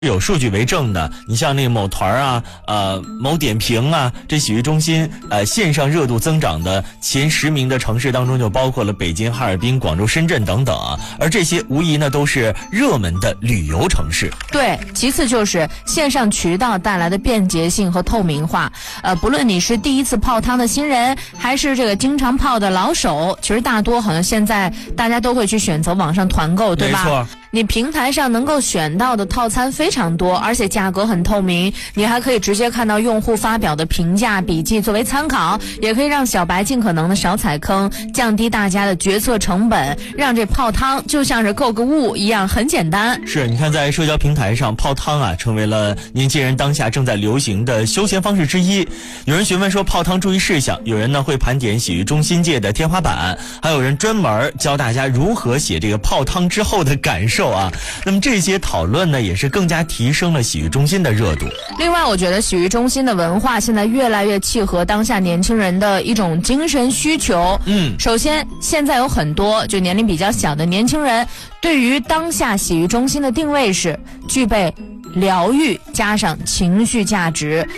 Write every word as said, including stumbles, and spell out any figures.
有数据为证的，你像那个某团啊、呃某点评啊，这洗浴中心呃线上热度增长的前十名的城市当中，就包括了北京、哈尔滨、广州、深圳等等啊。而这些无疑呢都是热门的旅游城市。 对，其次就是线上渠道带来的便捷性和透明化。呃，不论你是第一次泡汤的新人，还是这个经常泡的老手，其实大多好像现在大家都会去选择网上团购，对吧？ 没错。 你平台上能够选到的套餐非常多，而且价格很透明，你还可以直接看到用户发表的评价笔记作为参考，也可以让小白尽可能的少踩坑，降低大家的决策成本，让这泡汤就像是购个物一样很简单。 是，你看在社交平台上泡汤啊，成为了年轻人当下正在流行的休闲方式之一。有人询问说泡汤注意事项，有人呢会盘点洗浴中心界的天花板，还有人专门教大家如何写这个泡汤之后的感受啊。那么这些讨论呢，也是更加提升了洗浴中心的热度。 另外，我觉得洗浴中心的文化现在越来越契合当下年轻人的一种精神需求。 嗯， 首先，现在有很多就年龄比较小的年轻人，对于当下洗浴中心的定位是具备疗愈加上情绪价值，